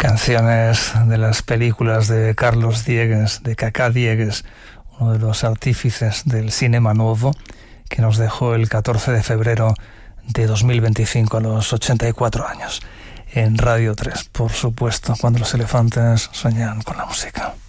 Canciones de las películas de Carlos Diegues, de Cacá Diegues, uno de los artífices del Cinema Nuevo, que nos dejó el 14 de febrero de 2025 a los 84 años. En Radio 3, por supuesto, cuando los elefantes sueñan con la música.